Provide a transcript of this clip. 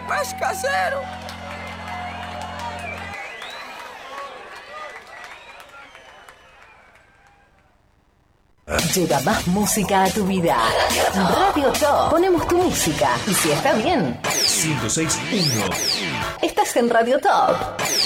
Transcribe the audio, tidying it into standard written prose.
pez casero. Llega más música a tu vida. Radio Top. Ponemos tu música. Y si está bien, 106.1. estás en Radio Top.